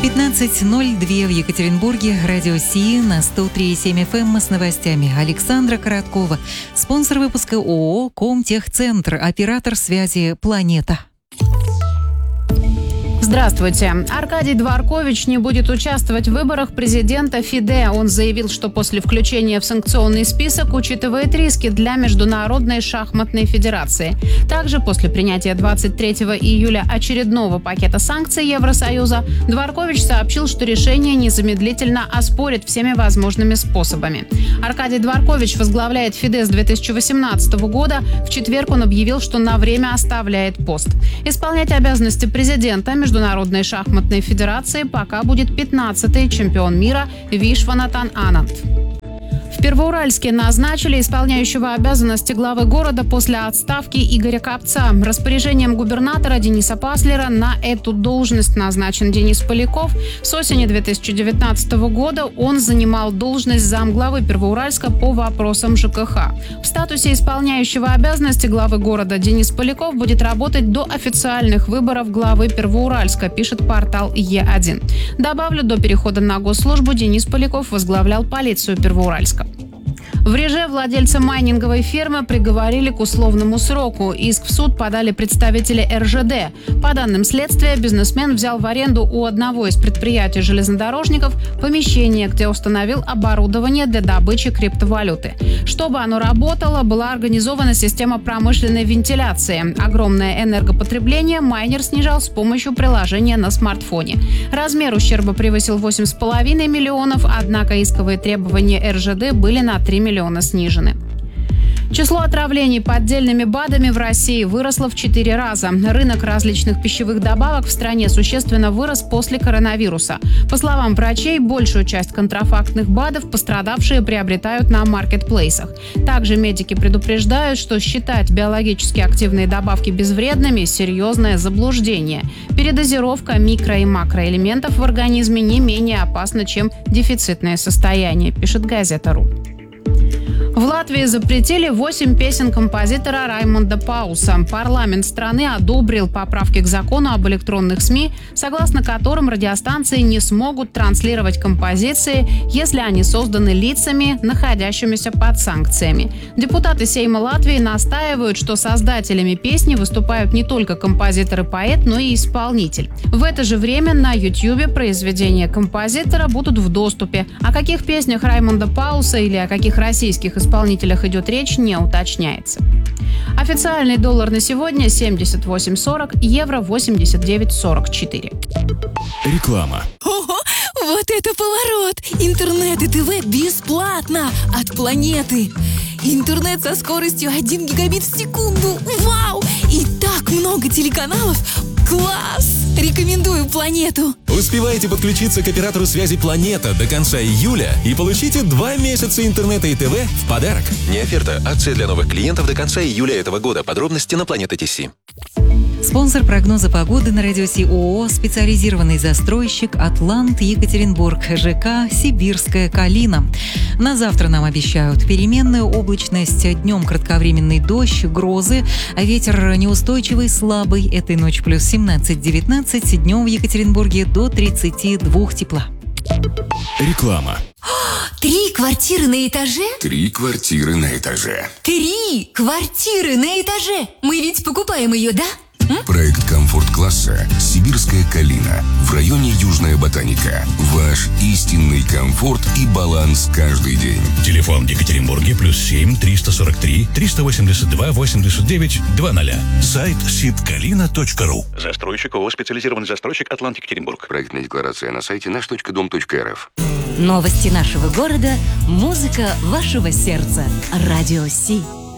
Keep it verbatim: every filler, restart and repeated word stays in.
девятнадцать ноль два в Екатеринбурге. Радио Си на сто три и семь эф эм с новостями. Александра Короткова. Спонсор выпуска ООО «Комтехцентр». Оператор связи «Планета». Здравствуйте. Аркадий Дворкович не будет участвовать в выборах президента ФИДЕ. Он заявил, что после включения в санкционный список учитывает риски для Международной шахматной федерации. Также после принятия двадцать третьего июля очередного пакета санкций Евросоюза Дворкович сообщил, что решение незамедлительно оспорит всеми возможными способами. Аркадий Дворкович возглавляет ФИДЕ с две тысячи восемнадцатого года. В четверг он объявил, что на время оставляет пост. Исполнять обязанности президента Международной шахматной федерации пока будет пятнадцатый чемпион мира Вишванатан Ананд. В Первоуральске назначили исполняющего обязанности главы города после отставки Игоря Копца. Распоряжением губернатора Дениса Паслера на эту должность назначен Денис Поляков. С осени две тысячи девятнадцатого года он занимал должность замглавы Первоуральска по вопросам ЖКХ. В статусе исполняющего обязанности главы города Денис Поляков будет работать до официальных выборов главы Первоуральска, пишет портал Е один. Добавлю, до перехода на госслужбу Денис Поляков возглавлял полицию Первоуральска. В Реже владельца майнинговой фермы приговорили к условному сроку. Иск в суд подали представители эр жэ дэ. По данным следствия, бизнесмен взял в аренду у одного из предприятий железнодорожников помещение, где установил оборудование для добычи криптовалюты. Чтобы оно работало, была организована система промышленной вентиляции. Огромное энергопотребление майнер снижал с помощью приложения на смартфоне. Размер ущерба превысил восемь с половиной миллионов, однако исковые требования эр жэ дэ были на три миллиона снижены. Число отравлений поддельными БАДами в России выросло в четыре раза. Рынок различных пищевых добавок в стране существенно вырос после коронавируса. По словам врачей, большую часть контрафактных БАДов пострадавшие приобретают на маркетплейсах. Также медики предупреждают, что считать биологически активные добавки безвредными – серьезное заблуждение. Передозировка микро- и макроэлементов в организме не менее опасна, чем дефицитное состояние, пишет газета.ру. В Латвии запретили восемь песен композитора Раймонда Пауса. Парламент страны одобрил поправки к закону об электронных СМИ, согласно которым радиостанции не смогут транслировать композиции, если они созданы лицами, находящимися под санкциями. Депутаты Сейма Латвии настаивают, что создателями песни выступают не только композитор и поэт, но и исполнитель. В это же время на Ютьюбе произведения композитора будут в доступе. О каких песнях Раймонда Пауса или о каких российских исполнителях идет речь, не уточняется. Официальный доллар на сегодня семьдесят восемь сорок, евро восемьдесят девять сорок четыре. Реклама. Ого, вот это поворот! Интернет и ТВ бесплатно от Планеты. Интернет со скоростью один гигабит в секунду. Вау! И так много телеканалов. Класс! Рекомендую Планету. Успевайте подключиться к оператору связи «Планета» до конца июля и получите два месяца интернета и ТВ в подарок. Не оферта, акция для новых клиентов до конца июля этого года. Подробности на Планета точка ти си. Спонсор прогноза погоды на радио Си ООО «Специализированный застройщик Атлант Екатеринбург», ЖК «Сибирская Калина». На завтра нам обещают переменную облачность, днем кратковременный дождь, грозы, а ветер неустойчивый, слабый. Этой ночью плюс семнадцать-девятнадцать, днем в Екатеринбурге до тридцати двух тепла. Реклама. Три квартиры на этаже? Три квартиры на этаже. Три квартиры на этаже! Мы ведь покупаем ее, да? Проект комфорт-класса «Сибирская Калина» в районе Южная Ботаника. Ваш истинный комфорт и баланс каждый день. Телефон в Екатеринбурге плюс семь триста сорок три триста восемьдесят два восемьдесят девять двадцать. Сайт сибкалина точка ру. Застройщик ООО «Специализированный застройщик Атлант Екатеринбург». Проектная декларация на сайте наш точка дом точка эр эф. Новости нашего города, музыка вашего сердца. Радио Си.